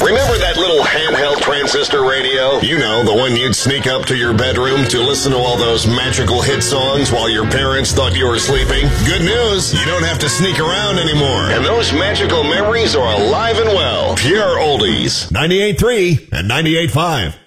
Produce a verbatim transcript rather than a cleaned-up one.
Remember that little handheld transistor radio? You know, the one you'd sneak up to your bedroom to listen to all those magical hit songs while your parents thought you were sleeping? Good news, you don't have to sneak around anymore. And those magical memories are alive and well. Pure oldies. ninety-eight point three and ninety-eight point five.